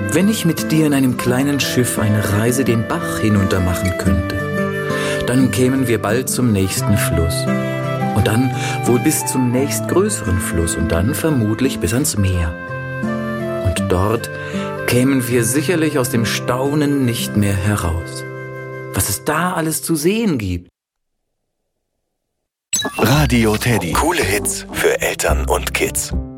Wenn ich mit dir in einem kleinen Schiff eine Reise den Bach hinunter machen könnte, dann kämen wir bald zum nächsten Fluss. Und dann wohl bis zum nächstgrößeren Fluss und dann vermutlich bis ans Meer. Und dort kämen wir sicherlich aus dem Staunen nicht mehr heraus. Was es da alles zu sehen gibt. Radio Teddy. Coole Hits für Eltern und Kids.